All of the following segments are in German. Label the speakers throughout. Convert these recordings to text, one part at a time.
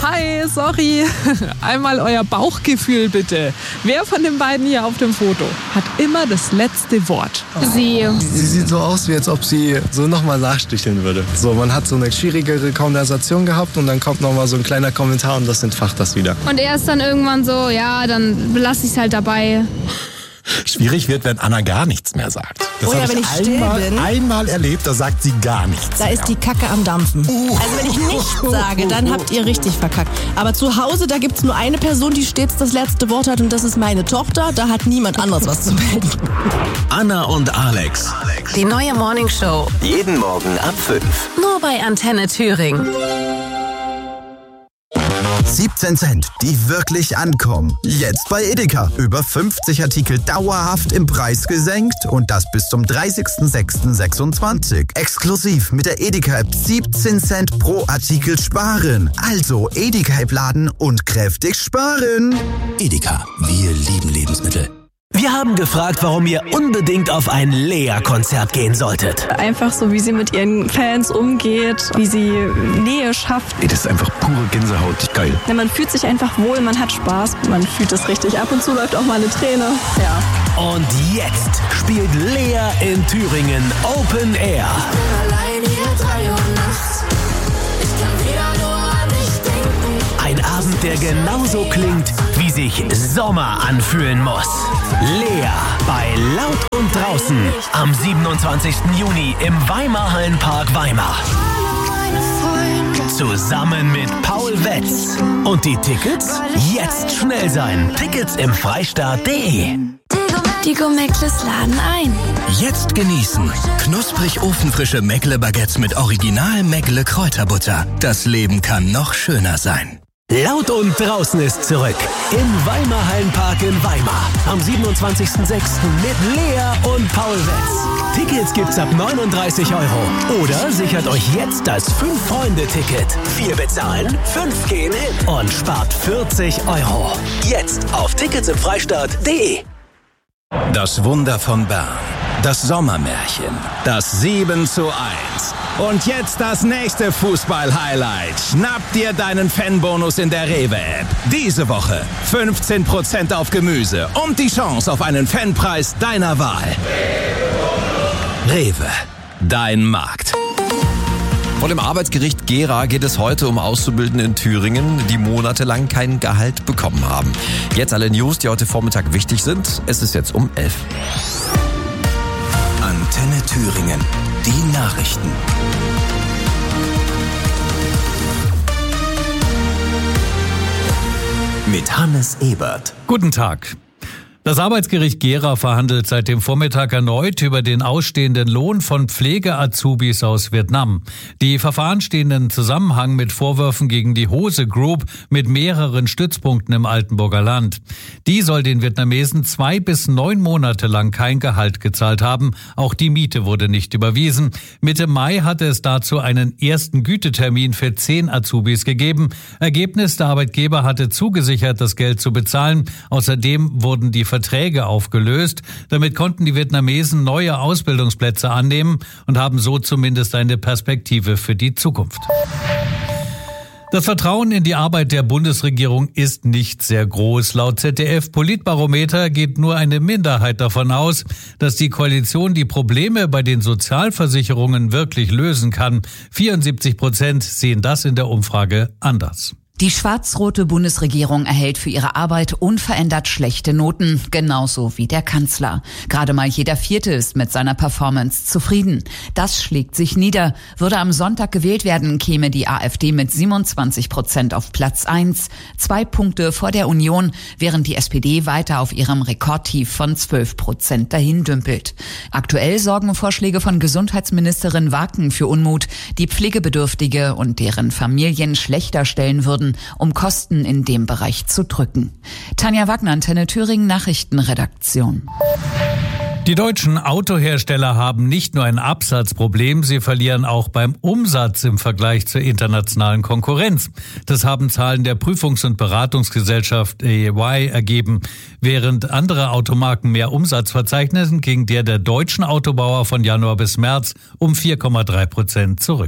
Speaker 1: Hi, sorry. Einmal euer Bauchgefühl bitte. Wer von den beiden hier auf dem Foto hat immer das letzte Wort?
Speaker 2: Sie.
Speaker 3: Sie sieht so aus, wie als ob sie so nochmal nachsticheln würde. So, man hat so eine schwierigere Konversation gehabt und dann kommt nochmal so ein kleiner Kommentar und das entfacht das wieder.
Speaker 2: Und er ist dann irgendwann so, ja, dann belasse ich es halt dabei.
Speaker 4: Schwierig wird, wenn Anna gar nichts mehr sagt. Das
Speaker 5: Oder
Speaker 4: habe
Speaker 5: wenn ich still bin.
Speaker 4: einmal erlebt, da sagt sie gar nichts
Speaker 5: Da
Speaker 4: mehr.
Speaker 5: ist die Kacke am Dampfen. Also wenn ich nichts sage, dann habt ihr richtig verkackt. Aber zu Hause, da gibt's nur eine Person, die stets das letzte Wort hat und das ist meine Tochter. Da hat niemand anderes was zu melden.
Speaker 6: Anna und Alex.
Speaker 7: Die neue Morningshow.
Speaker 6: Jeden Morgen ab 5.
Speaker 7: Nur bei Antenne Thüringen.
Speaker 8: 17 Cent, die wirklich ankommen. Jetzt bei Edeka. Über 50 Artikel dauerhaft im Preis gesenkt und das bis zum 30.06.26. Exklusiv mit der Edeka-App 17 Cent pro Artikel sparen. Also Edeka-App laden und kräftig sparen.
Speaker 6: Edeka, wir lieben Lebensmittel. Wir haben gefragt, warum ihr unbedingt auf ein Lea-Konzert gehen solltet.
Speaker 9: Einfach so, wie sie mit ihren Fans umgeht, wie sie Nähe schafft.
Speaker 4: Das ist einfach pure Gänsehaut. Geil.
Speaker 9: Man fühlt sich einfach wohl, man hat Spaß, man fühlt es richtig. Ab und zu läuft auch mal eine Träne. Ja.
Speaker 6: Und jetzt spielt Lea in Thüringen Open Air. Ein Abend, der genauso klingt, wie sich Sommer anfühlen muss. Lea bei Laut und Draußen am 27. Juni im Weimar-Hallenpark Weimar. Zusammen mit Paul Wetz. Und die Tickets? Jetzt schnell sein. Tickets im Freistaat.de.
Speaker 10: Die Go-Meckles laden ein.
Speaker 6: Jetzt genießen. Knusprig ofenfrische Meckle-Baguettes mit Original Meckle-Kräuterbutter. Das Leben kann noch schöner sein. Laut und Draußen ist zurück. Im Weimar-Hallenpark in Weimar. Am 27.06. mit Lea und Paul Wetz. Tickets gibt's ab 39 €. Oder sichert euch jetzt das 5-Freunde-Ticket. 4 bezahlen, 5 gehen hin. Und spart 40 €. Jetzt auf ticketsimfreistaat.de.
Speaker 11: Das Wunder von Bern. Das Sommermärchen. Das 7:1. Und jetzt das nächste Fußball-Highlight. Schnapp dir deinen Fanbonus in der Rewe-App. Diese Woche 15% auf Gemüse und die Chance auf einen Fanpreis deiner Wahl. Rewe. Dein Markt.
Speaker 12: Vor dem Arbeitsgericht Gera geht es heute um Auszubildende in Thüringen, die monatelang kein Gehalt bekommen haben. Jetzt alle News, die heute Vormittag wichtig sind. Es ist jetzt um 11.
Speaker 6: Antenne Thüringen. Die Nachrichten. Mit Hannes Ebert.
Speaker 13: Guten Tag. Das Arbeitsgericht Gera verhandelt seit dem Vormittag erneut über den ausstehenden Lohn von Pflege-Azubis aus Vietnam. Die Verfahren stehen in Zusammenhang mit Vorwürfen gegen die Hose Group mit mehreren Stützpunkten im Altenburger Land. Die soll den Vietnamesen 2 bis 9 Monate lang kein Gehalt gezahlt haben. Auch die Miete wurde nicht überwiesen. Mitte Mai hatte es dazu einen ersten Gütetermin für 10 Azubis gegeben. Ergebnis: der Arbeitgeber hatte zugesichert, das Geld zu bezahlen. Außerdem wurden die Verträge aufgelöst. Damit konnten die Vietnamesen neue Ausbildungsplätze annehmen und haben so zumindest eine Perspektive für die Zukunft. Das Vertrauen in die Arbeit der Bundesregierung ist nicht sehr groß. Laut ZDF-Politbarometer geht nur eine Minderheit davon aus, dass die Koalition die Probleme bei den Sozialversicherungen wirklich lösen kann. 74% sehen das in der Umfrage anders.
Speaker 14: Die schwarz-rote Bundesregierung erhält für ihre Arbeit unverändert schlechte Noten, genauso wie der Kanzler. Gerade mal jeder Vierte ist mit seiner Performance zufrieden. Das schlägt sich nieder. Würde am Sonntag gewählt werden, käme die AfD mit 27% auf Platz 1, 2 Punkte vor der Union, während die SPD weiter auf ihrem Rekordtief von 12% dahin dümpelt. Aktuell sorgen Vorschläge von Gesundheitsministerin Waken für Unmut, die Pflegebedürftige und deren Familien schlechter stellen würden, um Kosten in dem Bereich zu drücken. Tanja Wagner, Antenne Thüringen, Nachrichtenredaktion.
Speaker 13: Die deutschen Autohersteller haben nicht nur ein Absatzproblem, sie verlieren auch beim Umsatz im Vergleich zur internationalen Konkurrenz. Das haben Zahlen der Prüfungs- und Beratungsgesellschaft EY ergeben. Während andere Automarken mehr Umsatz verzeichnen, ging der deutschen Autobauer von Januar bis März um 4,3% zurück.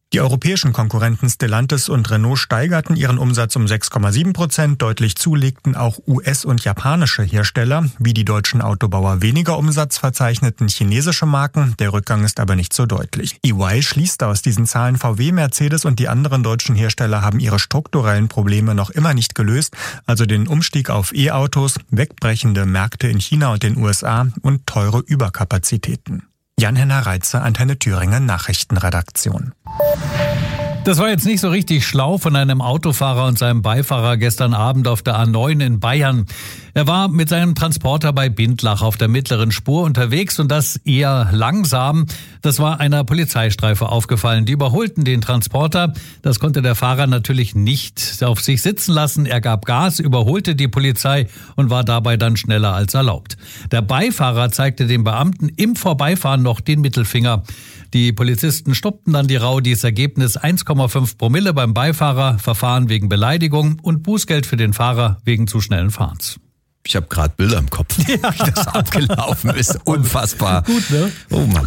Speaker 15: Die europäischen Konkurrenten Stellantis und Renault steigerten ihren Umsatz um 6,7%. Deutlich zulegten auch US- und japanische Hersteller. Wie die deutschen Autobauer weniger Umsatz verzeichneten chinesische Marken. Der Rückgang ist aber nicht so deutlich. EY schließt aus diesen Zahlen, VW, Mercedes und die anderen deutschen Hersteller haben ihre strukturellen Probleme noch immer nicht gelöst. Also den Umstieg auf E-Autos, wegbrechende Märkte in China und den USA und teure Überkapazitäten. Jan-Henner Reitze, Antenne Thüringen Nachrichtenredaktion.
Speaker 13: Das war jetzt nicht so richtig schlau von einem Autofahrer und seinem Beifahrer gestern Abend auf der A9 in Bayern. Er war mit seinem Transporter bei Bindlach auf der mittleren Spur unterwegs und das eher langsam. Das war einer Polizeistreife aufgefallen. Die überholten den Transporter. Das konnte der Fahrer natürlich nicht auf sich sitzen lassen. Er gab Gas, überholte die Polizei und war dabei dann schneller als erlaubt. Der Beifahrer zeigte dem Beamten im Vorbeifahren noch den Mittelfinger. Die Polizisten stoppten dann die Raudis. Ergebnis 1,5 Promille beim Beifahrer, Verfahren wegen Beleidigung und Bußgeld für den Fahrer wegen zu schnellen Fahrens.
Speaker 12: Ich habe gerade Bilder im Kopf, wie das abgelaufen ist. Unfassbar.
Speaker 13: Gut, ne?
Speaker 12: Oh Mann.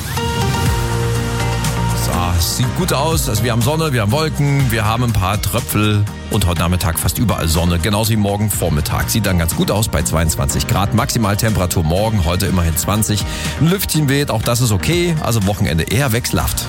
Speaker 12: So, sieht gut aus. Also wir haben Sonne, wir haben Wolken, wir haben ein paar Tröpfel und heute Nachmittag fast überall Sonne. Genauso wie morgen Vormittag. Sieht dann ganz gut aus bei 22 Grad. Maximaltemperatur morgen, heute immerhin 20. Ein Lüftchen weht, auch das ist okay. Also Wochenende eher wechselhaft.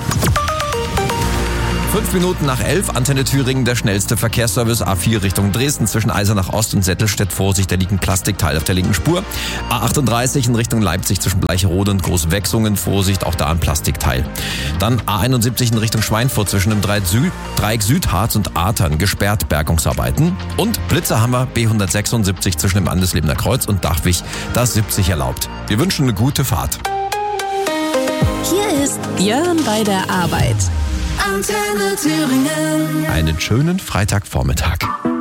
Speaker 12: 5 Minuten nach 11, Antenne Thüringen, der schnellste Verkehrsservice. A4 Richtung Dresden zwischen Eisenach Ost und Settelstedt. Vorsicht, da liegt ein Plastikteil auf der linken Spur. A38 in Richtung Leipzig zwischen Bleicherode und Großwechsungen. Vorsicht, auch da ein Plastikteil. Dann A71 in Richtung Schweinfurt zwischen dem Dreieck Südharz und Artern. Gesperrt, Bergungsarbeiten. Und Blitzerhammer B176 zwischen dem Andeslebner Kreuz und Dachwig. Da ist 70 erlaubt. Wir wünschen eine gute Fahrt.
Speaker 16: Hier ist Björn bei der Arbeit. Antenne Thüringen.
Speaker 12: Einen schönen Freitagvormittag.